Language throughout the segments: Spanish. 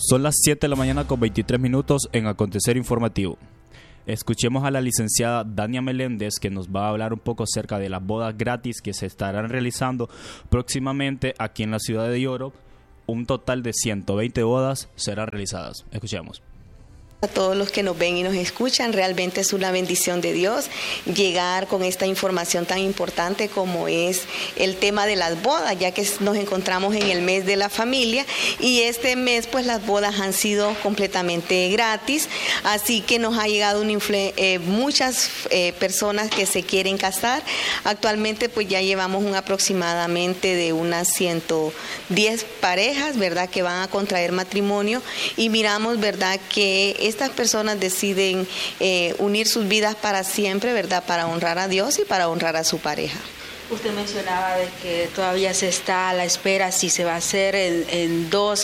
Son las 7 de la mañana con 23 minutos en Acontecer Informativo. Escuchemos a la licenciada Dania Meléndez, que nos va a hablar un poco acerca de las bodas gratis que se estarán realizando próximamente aquí en la ciudad de Yoro. Un total de 120 bodas serán realizadas. Escuchemos. A todos los que nos ven y nos escuchan, realmente es una bendición de Dios llegar con esta información tan importante como es el tema de las bodas, ya que nos encontramos en el mes de la familia y este mes pues las bodas han sido completamente gratis, así que nos ha llegado muchas personas que se quieren casar. Actualmente pues ya llevamos aproximadamente de unas 110 parejas, ¿verdad?, que van a contraer matrimonio y miramos, ¿verdad?, que estas personas deciden unir sus vidas para siempre, ¿verdad?, para honrar a Dios y para honrar a su pareja. Usted mencionaba de que todavía se está a la espera si se va a hacer en dos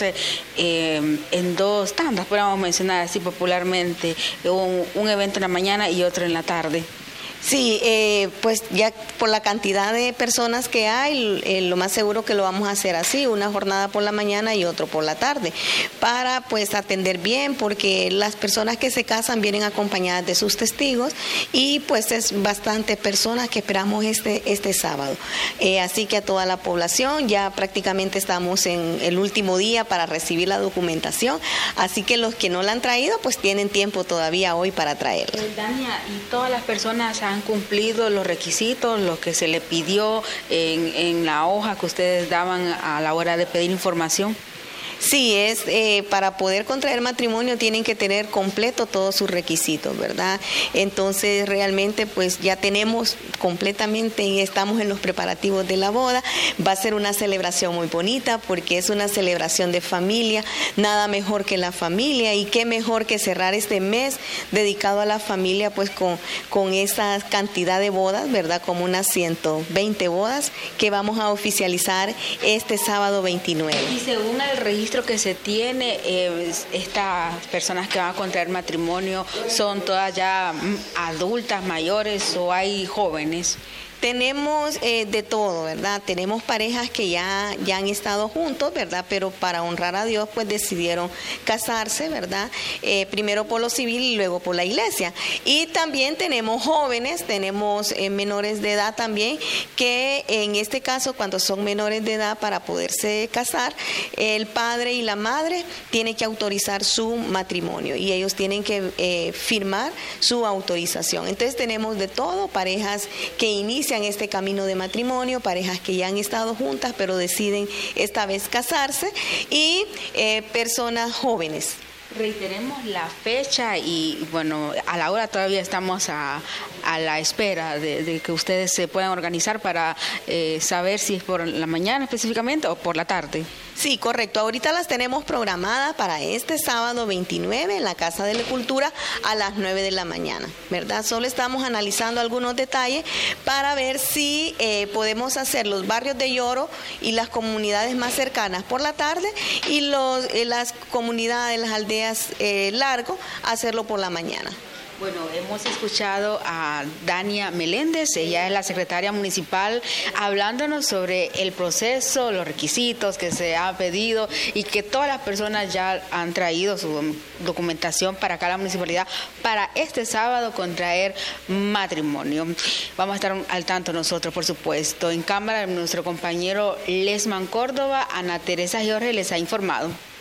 tandas, podemos mencionar así popularmente, un evento en la mañana y otro en la tarde. Sí, pues ya por la cantidad de personas que hay, lo más seguro que lo vamos a hacer así, una jornada por la mañana y otro por la tarde, para pues atender bien, porque las personas que se casan vienen acompañadas de sus testigos y pues es bastante personas que esperamos este sábado. Así que a toda la población, ya prácticamente estamos en el último día para recibir la documentación, así que los que no la han traído pues tienen tiempo todavía hoy para traerla. Dania, ¿y todas las personas han cumplido los requisitos, lo que se le pidió en la hoja que ustedes daban a la hora de pedir información? Sí, para poder contraer matrimonio tienen que tener completo todos sus requisitos, ¿verdad? Entonces realmente pues ya tenemos completamente y estamos en los preparativos de la boda. Va a ser una celebración muy bonita porque es una celebración de familia, nada mejor que la familia y qué mejor que cerrar este mes dedicado a la familia pues con esa cantidad de bodas, ¿verdad? Como unas 120 bodas que vamos a oficializar este sábado 29. Y según el registro que se tiene, estas personas que van a contraer matrimonio, ¿son todas ya adultas, mayores o hay jóvenes? Tenemos de todo, ¿verdad? Tenemos parejas que ya han estado juntos, ¿verdad? Pero para honrar a Dios, pues decidieron casarse, ¿verdad? Primero por lo civil y luego por la iglesia. Y también tenemos jóvenes, tenemos menores de edad también, que en este caso, cuando son menores de edad para poderse casar, el padre y la madre tienen que autorizar su matrimonio y ellos tienen que firmar su autorización. Entonces tenemos de todo, parejas que inician este camino de matrimonio, parejas que ya han estado juntas pero deciden esta vez casarse y personas jóvenes. Reiteremos la fecha y bueno, a la hora todavía estamos a la espera de que ustedes se puedan organizar para saber si es por la mañana específicamente o por la tarde. Sí, correcto. Ahorita las tenemos programadas para este sábado 29 en la Casa de la Cultura a las 9 de la mañana, ¿verdad? Solo estamos analizando algunos detalles para ver si podemos hacer los barrios de Yoro y las comunidades más cercanas por la tarde y las comunidades, las aldeas Largo, hacerlo por la mañana. Bueno, hemos escuchado a Dania Meléndez, ella es la secretaria municipal, hablándonos sobre el proceso, los requisitos que se ha pedido y que todas las personas ya han traído su documentación para acá a la municipalidad para este sábado contraer matrimonio. Vamos a estar al tanto nosotros, por supuesto. En cámara, nuestro compañero Lesman Córdoba, Ana Teresa Jorge les ha informado.